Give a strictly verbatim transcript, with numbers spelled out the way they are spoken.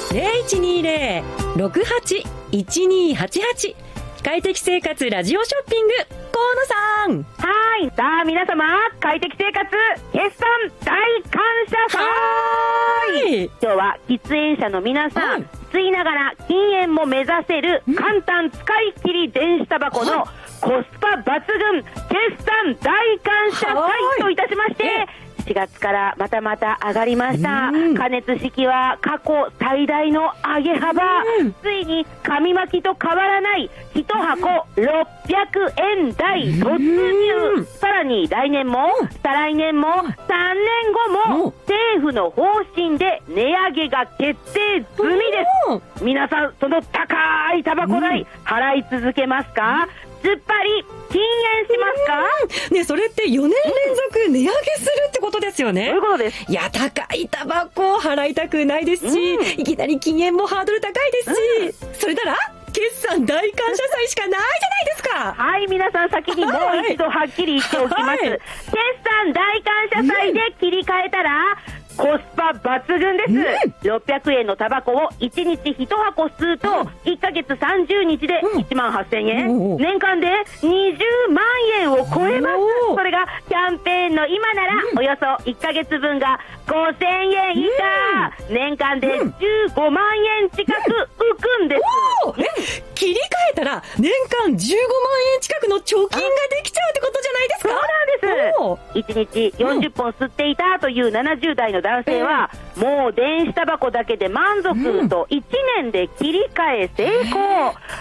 ゼロいちにゼロ ろくはち いちにはちはち。快適生活ラジオショッピング、河野さん。 はい。さあ、皆様、快適生活、決算大感謝祭。今日は喫煙者の皆さん、はい、吸いながら禁煙も目指せる簡単使い切り電子タバコのコスパ抜群決算大感謝祭といたしまして、しがつからまたまた上がりました。加熱式は過去最大の上げ幅。ついに紙巻きと変わらないいちはころっぴゃくえん台突入。さらに来年も再来年もさんねんごも政府の方針で値上げが決定済みです。皆さん、その高いタバコ代払い続けますか？ずっぱり禁煙しますか？ ね、それってよねん連続値上げするってことですよね。 そういうことです。 いや、高いタバコを払いたくないですし、うん、いきなり禁煙もハードル高いですし、うん、それなら決算大感謝祭しかないじゃないですか。 はい、皆さん先にもう一度はっきり言っておきます、はい、決算大感謝祭で切り替えたら、コスパ抜群です、うん、ろっぴゃくえんのタバコをいちにちいちはこ吸うと、うん、いっかげつさんじゅうにちでいちまんはっせんえん、うん、年間でにじゅうまんえんを超えます。それがキャンペーンの今なら、うん、およそいっかげつぶんがごせんえん以下、うん、年間でじゅうごまんえん近く浮くんです、 え切り替えたら年間じゅうごまんえん近くの貯金ができちゃうってことじゃないですか。 そうなんです。いちにちよんじゅっぽん吸っていたというななじゅうだいの男性は、えー、もう電子タバコだけで満足といちねんで切り替え成功、えー